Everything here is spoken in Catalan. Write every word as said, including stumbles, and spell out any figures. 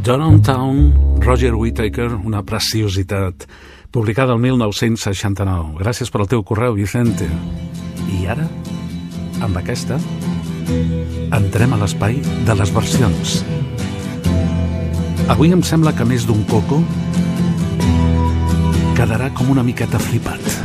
Downtown, Roger Whittaker, una preciositat, publicada el mil nou-cents seixanta-nou. Gràcies per al teu correu, Vicente. I ara, amb aquesta, entrem a l'espai de les versions. Avui em sembla que més d'un coco quedarà com una miqueta flipat.